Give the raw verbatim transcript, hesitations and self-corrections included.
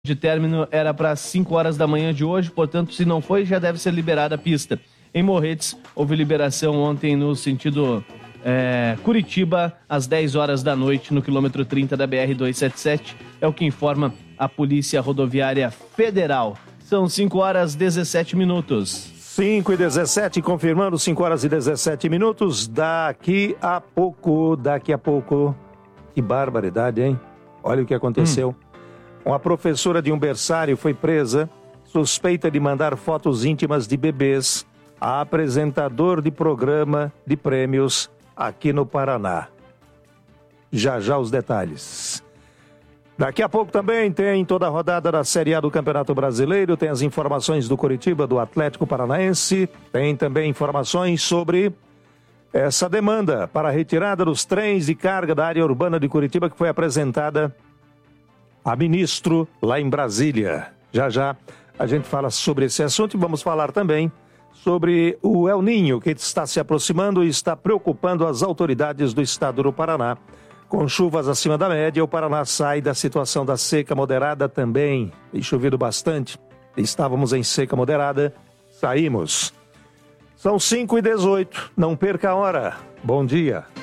de término era para cinco horas da manhã de hoje, portanto, se não foi, já deve ser liberada a pista. Em Morretes, houve liberação ontem no sentido é, Curitiba, às dez horas da noite, no quilômetro trinta da B R duzentos e setenta e sete, é o que informa a Polícia Rodoviária Federal. São cinco horas e dezessete minutos. cinco e dezessete, confirmando, cinco horas e dezessete minutos. Daqui a pouco, daqui a pouco. Que barbaridade, hein? Olha o que aconteceu. Hum. Uma professora de um berçário foi presa, suspeita de mandar fotos íntimas de bebês a apresentador de programa de prêmios aqui no Paraná. Já já os detalhes. Daqui a pouco também tem toda a rodada da Série A do Campeonato Brasileiro, tem as informações do Coritiba, do Atlético Paranaense, tem também informações sobre essa demanda para a retirada dos trens de carga da área urbana de Curitiba que foi apresentada a ministro lá em Brasília. Já já a gente fala sobre esse assunto e vamos falar também sobre o El Niño, que está se aproximando e está preocupando as autoridades do estado do Paraná. Com chuvas acima da média, o Paraná sai da situação da seca moderada também. Tem chovido bastante. Estávamos em seca moderada, saímos. São cinco e dezoito, não perca a hora. Bom dia.